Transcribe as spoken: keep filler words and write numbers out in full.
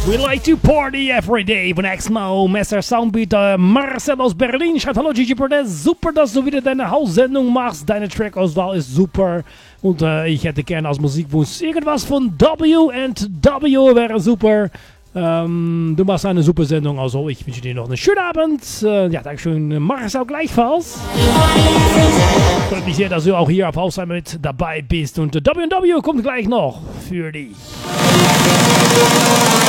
We like to party every day. Von Exmo, Messer Soundbeater, Marcel aus Berlin. Schreibt, hallo Gigi Burdett, super, dass du wieder deine Haussendung machst. Deine Trackauswahl ist super. Und äh, ich hätte gerne als Musikwunsch irgendwas von W and W wäre super. Ähm, du machst eine super Sendung, also ich wünsche dir noch einen schönen Abend. Äh, ja, Dankeschön, Marcel gleichfalls. Freut mich sehr, dass du auch hier auf Hausheim mit dabei bist. Und W and W kommt gleich noch für dich.